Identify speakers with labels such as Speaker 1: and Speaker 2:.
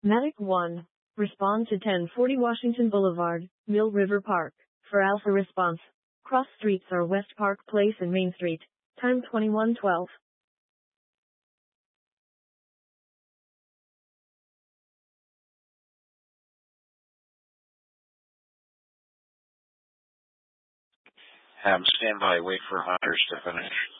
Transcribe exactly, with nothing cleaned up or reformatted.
Speaker 1: Medic one. Respond to ten forty Washington Boulevard, Mill River Park. For Alpha response. Cross streets are West Park Place and Main Street. Time twenty-one twelve.
Speaker 2: Have standby, wait for hunters to finish.